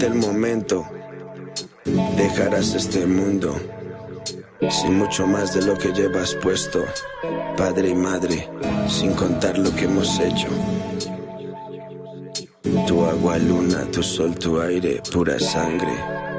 del momento. Dejarás este mundo sin mucho más de lo que llevas puesto, padre y madre, sin contar lo que hemos hecho. Tu agua, luna, tu sol, tu aire, pura sangre.